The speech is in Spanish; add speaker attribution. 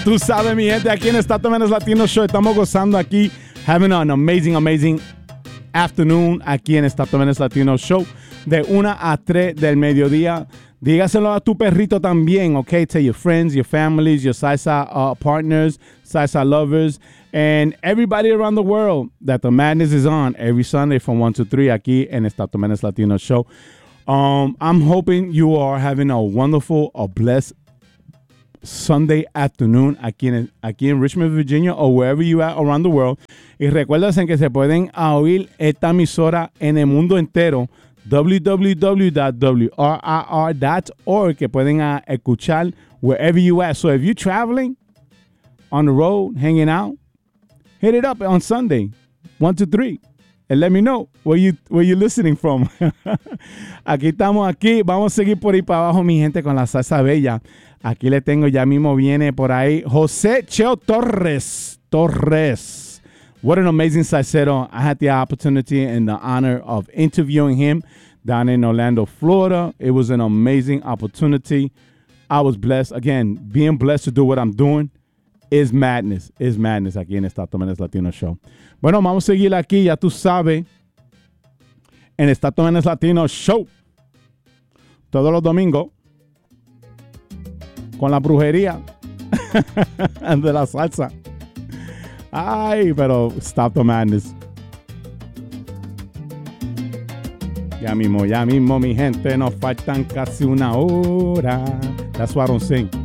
Speaker 1: Tú sabes, mi gente, aquí en Stop the Menace Latino Show estamos gozando aquí, having an amazing afternoon aquí en Stop the Menace Latino Show de 1 a 3 del mediodía. Dígaselo a tu perrito también, okay? Tell your friends, your families, your salsa partners, salsa lovers, and everybody around the world that the madness is on every Sunday from 1 to 3 aquí en Stop the Menace Latino Show. I'm hoping you are having a wonderful, a blessed Sunday afternoon aquí en Richmond, Virginia, o wherever you are around the world. Y recuérdense que se pueden oír esta emisora en el mundo entero, www.wrr.org, que pueden escuchar wherever you are. So if you're traveling on the road, hanging out, hit it up on Sunday, 1 to 3. And let me know where you're listening from. Aquí estamos aquí. Vamos a seguir por ahí para abajo, mi gente, con la salsa bella. Aquí le tengo, ya mismo viene por ahí, José Cheo Torres. What an amazing salsero. I had the opportunity and the honor of interviewing him down in Orlando, Florida. It was an amazing opportunity. I was blessed. Again, being blessed to do what I'm doing is madness. Is madness aquí en Stop the Menace Latino Show. Bueno, vamos a seguir aquí, ya tú sabes, en Stop the Menace Latino Show. Todos los domingos. Con la brujería de la salsa. Ay, pero stop the madness. Ya mismo, mi gente, nos faltan casi una hora. That's what I'm saying.